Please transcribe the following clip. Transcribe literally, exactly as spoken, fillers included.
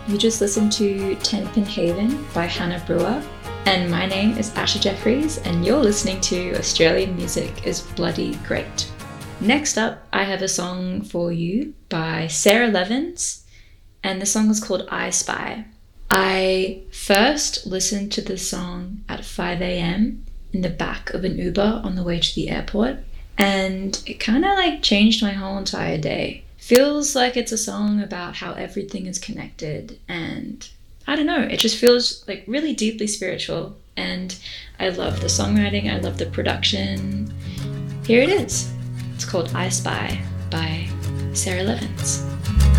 You just listened to Tenpin Haven by Hannah Brewer, and my name is Asha Jeffries, and you're listening to Australian Music is Bloody Great. Next up, I have a song for you by Sarah Levins, and the song is called I Spy. I first listened to the song at five a.m. in the back of an Uber on the way to the airport, and it kind of like changed my whole entire day. Feels like it's a song about how everything is connected, and I don't know, it just feels like really deeply spiritual, and I love the songwriting, I love the production. Here it is. It's called I Spy by Sarah Levins.